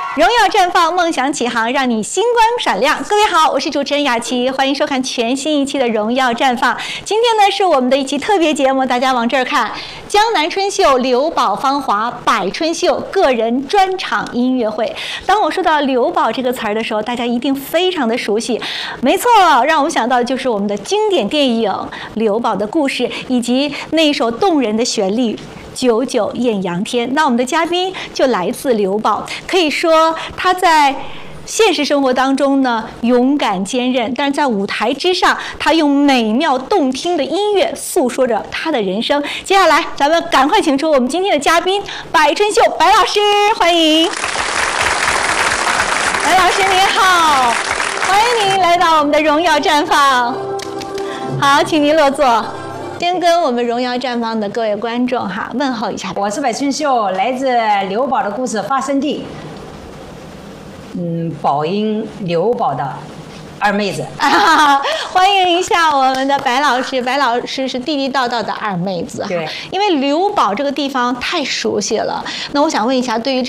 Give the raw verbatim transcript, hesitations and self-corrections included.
荣耀绽放，梦想起航，让你星光闪亮。各位好，我是主持人雅琪，欢迎收看全新一期的《荣耀绽放》。今天呢是我们的一期特别节目，大家往这儿看，江南春秀刘宝芳华百春秀个人专场音乐会。当我说到刘宝这个词儿的时候，大家一定非常的熟悉。没错，让我们想到的就是我们的经典电影《刘宝的故事》，以及那一首动人的旋律。久久艳阳天。那我们的嘉宾就来自刘宝，可以说他在现实生活当中呢勇敢坚韧，但是在舞台之上，他用美妙动听的音乐诉说着他的人生。接下来，咱们赶快请出我们今天的嘉宾百春秀白老师，欢迎。白老师您好，欢迎您来到我们的荣耀绽放。好，请您落座。先跟我们荣耀绽放的各位观众哈问候一下。 我是百春秀，来自刘宝的故事发生地，嗯，宝应刘宝的二妹子、 啊、欢迎一下我们的白老师。白老师是地地道道的二妹子。 对， 因为刘宝这个地方太熟悉了。那我想问一下，对于